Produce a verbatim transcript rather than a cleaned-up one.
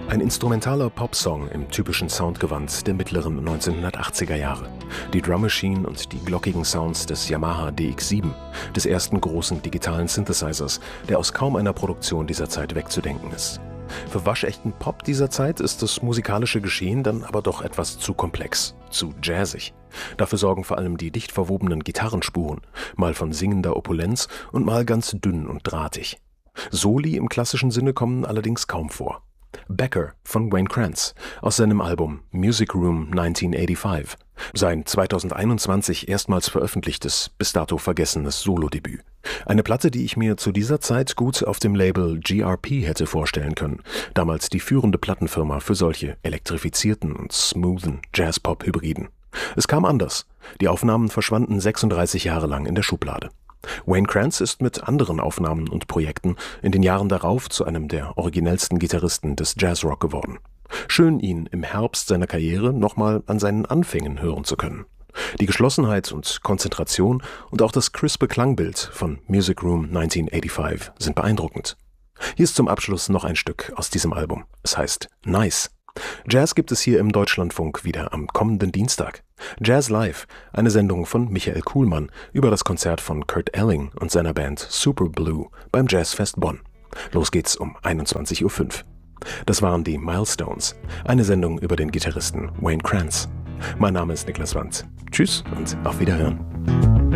Ein instrumentaler Popsong im typischen Soundgewand der mittleren neunzehnhundertachtziger Jahre. Die Drum Machine und die glockigen Sounds des Yamaha D X sieben, des ersten großen digitalen Synthesizers, der aus kaum einer Produktion dieser Zeit wegzudenken ist. Für waschechten Pop dieser Zeit ist das musikalische Geschehen dann aber doch etwas zu komplex, zu jazzig. Dafür sorgen vor allem die dicht verwobenen Gitarrenspuren, mal von singender Opulenz und mal ganz dünn und drahtig. Soli im klassischen Sinne kommen allerdings kaum vor. Becker von Wayne Krantz aus seinem Album Music Room neunzehnhundertfünfundachtzig, sein zweitausendeinundzwanzig erstmals veröffentlichtes, bis dato vergessenes Solodebüt. Eine Platte, die ich mir zu dieser Zeit gut auf dem Label G R P hätte vorstellen können, damals die führende Plattenfirma für solche elektrifizierten und smoothen Jazz-Pop-Hybriden. Es kam anders. Die Aufnahmen verschwanden sechsunddreißig Jahre lang in der Schublade. Wayne Krantz ist mit anderen Aufnahmen und Projekten in den Jahren darauf zu einem der originellsten Gitarristen des Jazzrock geworden. Schön, ihn im Herbst seiner Karriere nochmal an seinen Anfängen hören zu können. Die Geschlossenheit und Konzentration und auch das crispe Klangbild von Music Room neunzehnhundertfünfundachtzig sind beeindruckend. Hier ist zum Abschluss noch ein Stück aus diesem Album. Es heißt Nice. Jazz gibt es hier im Deutschlandfunk wieder am kommenden Dienstag. Jazz Live, eine Sendung von Michael Kuhlmann über das Konzert von Kurt Elling und seiner Band Super Blue beim Jazzfest Bonn. Los geht's um einundzwanzig Uhr fünf. Das waren die Milestones, eine Sendung über den Gitarristen Wayne Krantz. Mein Name ist Niklas Wandt. Tschüss und auf Wiederhören.